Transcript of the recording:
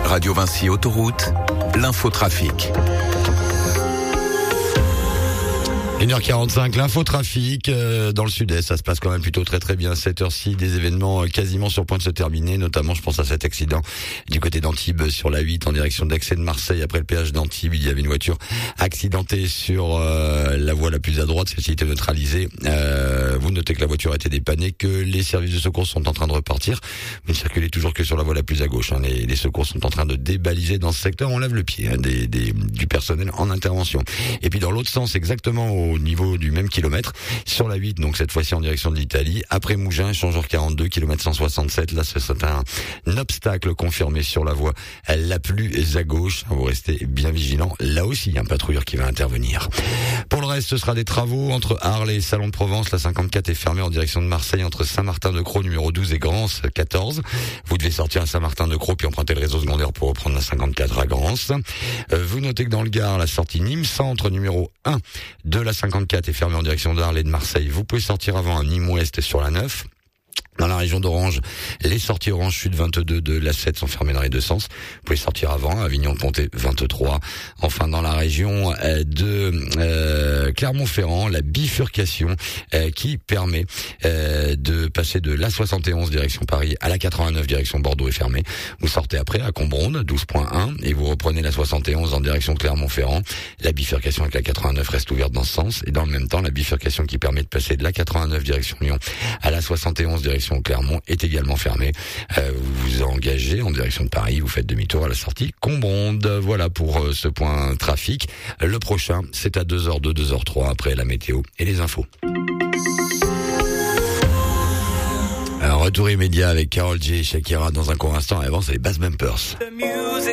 Radio Vinci Autoroute, l'infotrafic. 1h45, l'infotrafic dans le sud-est, ça se passe quand même plutôt très bien. 7h06, des événements quasiment sur point de se terminer, notamment je pense à cet accident du côté d'Antibes sur la 8 en direction d'Aix et de Marseille. Après le péage d'Antibes, il y avait une voiture accidentée sur la voie la plus à droite, celle-ci était neutralisée. Vous notez que la voiture a été dépannée, que les services de secours sont en train de repartir. Vous ne circulez toujours que sur la voie la plus à gauche. Les secours sont en train de débaliser dans ce secteur. On lève le pied du personnel en intervention. Et puis dans l'autre sens, exactement au niveau du même kilomètre, sur la 8, donc cette fois-ci en direction de l'Italie, après Mougins, échangeur 42, kilomètre 167, là c'est un obstacle confirmé sur la voie la plus à gauche. Vous restez bien vigilants, là aussi il y a un patrouilleur qui va intervenir. Pour le reste, ce sera des travaux entre Arles et Salon de Provence. La 54 est fermée en direction de Marseille entre Saint-Martin-de-Croix numéro 12 et Grance 14. Vous devez sortir à Saint-Martin-de-Croix puis emprunter le réseau secondaire pour reprendre la 54 à Grance. Vous notez que dans le Gard, la sortie Nîmes Centre numéro 1 de la 54 est fermée en direction d'Arles et de Marseille. Vous pouvez sortir avant à Nîmes Ouest sur la 9. Dans la région d'Orange, les sorties Orange Sud 22 de la 7 sont fermées dans les deux sens. Vous pouvez sortir avant, Avignon-Pontet 23. Enfin, dans la région de Clermont-Ferrand, la bifurcation qui permet de passer de la 71 direction Paris à la 89 direction Bordeaux est fermée. Vous sortez après à Combronde 12.1 et vous reprenez la 71 en direction Clermont-Ferrand. La bifurcation avec la 89 reste ouverte dans ce sens et dans le même temps, la bifurcation qui permet de passer de la 89 direction Lyon à la 71 direction Clermont est également fermée. Vous vous engagez en direction de Paris, vous faites demi-tour à la sortie Combronde. Voilà pour ce point trafic. Le prochain, c'est à 2h02, 2h03 après la météo et les infos. Alors, retour immédiat avec Karol G et Shakira dans un court instant. Avant, c'est les Bass Bumpers.